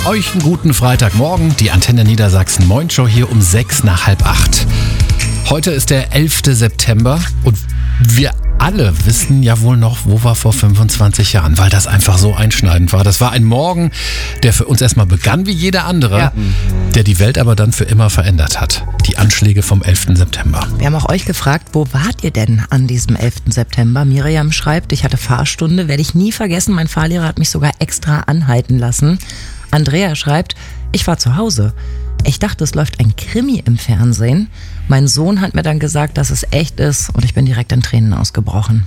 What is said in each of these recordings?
Euch einen guten Freitagmorgen. Die Antenne Niedersachsen Morningshow hier um 7:06. Heute ist der 11. September und wir alle wissen ja wohl noch, wo wir vor 25 Jahren, weil das einfach so einschneidend war. Das war ein Morgen, der für uns erstmal begann wie jeder andere, der die Welt aber dann für immer verändert hat. Die Anschläge vom 11. September. Wir haben auch euch gefragt, wo wart ihr denn an diesem 11. September? Miriam schreibt, ich hatte Fahrstunde, werde ich nie vergessen. Mein Fahrlehrer hat mich sogar extra anhalten lassen. Andrea schreibt, ich war zu Hause. Ich dachte, es läuft ein Krimi im Fernsehen. Mein Sohn hat mir dann gesagt, dass es echt ist und ich bin direkt in Tränen ausgebrochen.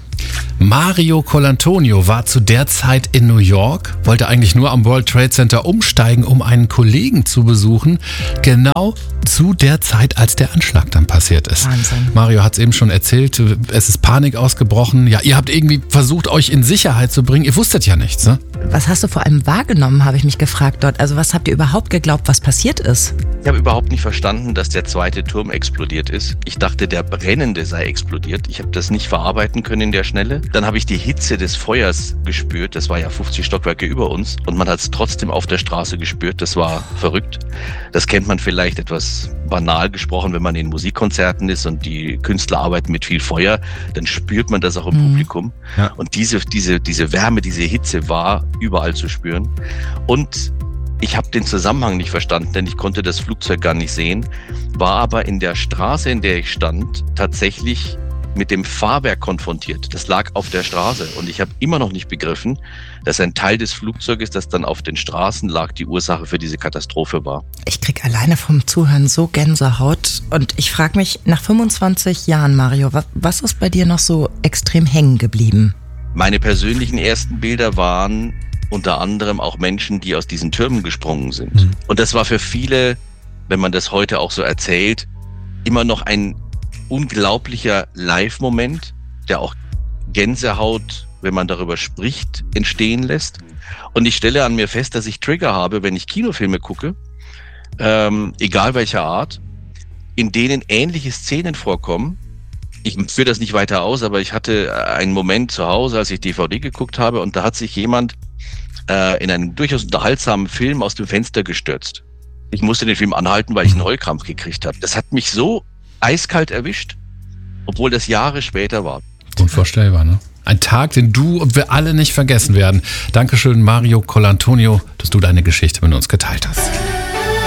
Mario Colantonio war zu der Zeit in New York, wollte eigentlich nur am World Trade Center umsteigen, um einen Kollegen zu besuchen. Genau zu der Zeit, als der Anschlag dann passiert ist. Wahnsinn. Mario hat es eben schon erzählt, es ist Panik ausgebrochen. Ja, ihr habt irgendwie versucht, euch in Sicherheit zu bringen. Ihr wusstet ja nichts, ne? Was hast du vor allem wahrgenommen, habe ich mich gefragt dort. Also was habt ihr überhaupt geglaubt, was passiert ist? Ich habe überhaupt nicht verstanden, dass der zweite Turm explodiert ist. Ich dachte, der Brennende sei explodiert. Ich habe das nicht verarbeiten können in der Schnelle. Dann habe ich die Hitze des Feuers gespürt. Das war ja 50 Stockwerke über uns. Und man hat es trotzdem auf der Straße gespürt. Das war verrückt. Das kennt man vielleicht etwas banal gesprochen, wenn man in Musikkonzerten ist und die Künstler arbeiten mit viel Feuer. Dann spürt man das auch im Publikum. Ja. Und diese Wärme, diese Hitze war überall zu spüren. Und ich habe den Zusammenhang nicht verstanden, denn ich konnte das Flugzeug gar nicht sehen, war aber in der Straße, in der ich stand, tatsächlich mit dem Fahrwerk konfrontiert. Das lag auf der Straße und ich habe immer noch nicht begriffen, dass ein Teil des Flugzeuges, das dann auf den Straßen lag, die Ursache für diese Katastrophe war. Ich krieg alleine vom Zuhören so Gänsehaut und ich frage mich, nach 25 Jahren, Mario, was ist bei dir noch so extrem hängen geblieben? Meine persönlichen ersten Bilder waren unter anderem auch Menschen, die aus diesen Türmen gesprungen sind. Und das war für viele, wenn man das heute auch so erzählt, immer noch ein unglaublicher Live-Moment, der auch Gänsehaut, wenn man darüber spricht, entstehen lässt. Und ich stelle an mir fest, dass ich Trigger habe, wenn ich Kinofilme gucke, egal welcher Art, in denen ähnliche Szenen vorkommen. Ich führe das nicht weiter aus, aber ich hatte einen Moment zu Hause, als ich DVD geguckt habe, und da hat sich jemand in einem durchaus unterhaltsamen Film aus dem Fenster gestürzt. Ich musste den Film anhalten, weil ich einen Heulkrampf gekriegt habe. Das hat mich so eiskalt erwischt, obwohl das Jahre später war. Unvorstellbar, ne? Ein Tag, den du und wir alle nicht vergessen werden. Dankeschön, Mario Colantonio, dass du deine Geschichte mit uns geteilt hast.